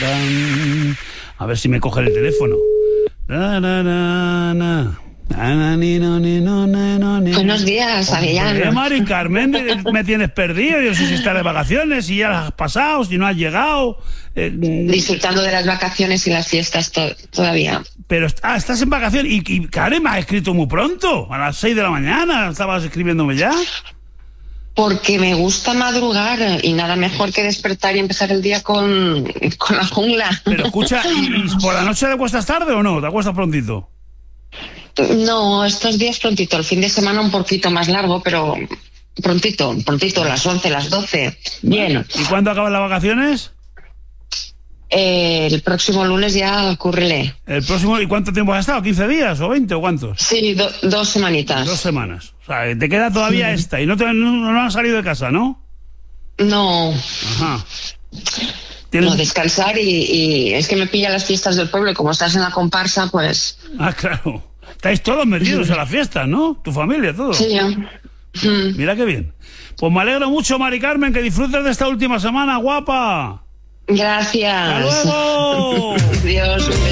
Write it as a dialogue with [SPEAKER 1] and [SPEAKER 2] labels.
[SPEAKER 1] A ver si me coge el teléfono.
[SPEAKER 2] Buenos días, Avellano.
[SPEAKER 1] Mari Carmen, me tienes perdido. Yo sé si estás de vacaciones, si ya las has pasado, si no has llegado.
[SPEAKER 2] Disfrutando de las vacaciones y las fiestas todavía.
[SPEAKER 1] Pero estás en vacaciones y Karen me has escrito muy pronto, a las 6 de la mañana. ¿Estabas escribiéndome ya?
[SPEAKER 2] Porque me gusta madrugar y nada mejor que despertar y empezar el día con la jungla.
[SPEAKER 1] Pero escucha, ¿y por la noche te acuestas tarde o no? ¿Te acuestas prontito?
[SPEAKER 2] No, estos días prontito. El fin de semana un poquito más largo, pero prontito, las 11, las 12. Bien.
[SPEAKER 1] ¿Y cuándo acaban las vacaciones?
[SPEAKER 2] El próximo lunes ya ocurriré.
[SPEAKER 1] ¿El próximo? ¿Y cuánto tiempo has estado? ¿15 días o 20 o cuántos?
[SPEAKER 2] Sí, 2 semanitas.
[SPEAKER 1] 2 semanas. O sea, te queda todavía esta y no has salido de casa, ¿no?
[SPEAKER 2] No.
[SPEAKER 1] Ajá.
[SPEAKER 2] No, descansar y es que me pilla las fiestas del pueblo y como estás en la comparsa, pues...
[SPEAKER 1] Ah, claro. Estáis todos metidos en las fiestas, ¿no? Tu familia, todo.
[SPEAKER 2] Sí, ya.
[SPEAKER 1] Mira qué bien. Pues me alegro mucho, Mari Carmen, que disfrutes de esta última semana, guapa.
[SPEAKER 2] Gracias.
[SPEAKER 1] ¡Hasta luego!
[SPEAKER 2] Adiós.